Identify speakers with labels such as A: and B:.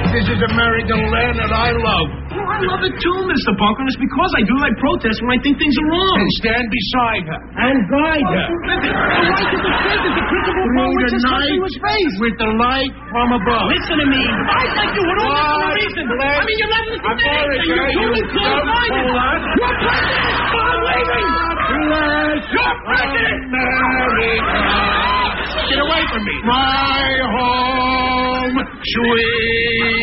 A: This is American land that I love.
B: Well, I love it too, Mr. Bunker. It's because I do it. I protest when I think things are wrong.
A: And stand beside her. And guide her.
B: The right to defend is the principal upon which this country was based.
A: With the light from above.
B: Listen to me. I like you. What all this for a reason? I mean, you're not listening to anything. You're totally close-minded. You're president. Stop leaving. You're president.
A: Get away from me. My home, sweet.